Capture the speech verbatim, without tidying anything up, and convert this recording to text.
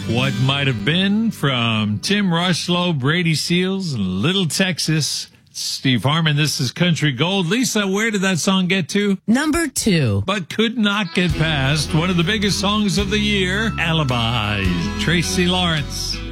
What Might Have Been from Tim Rushlow, Brady Seals, and Little Texas. Steve Harmon, this is Country Gold. Lisa, where did that song get to? Number two. But could not get past one of the biggest songs of the year, Alibi, Tracy Lawrence.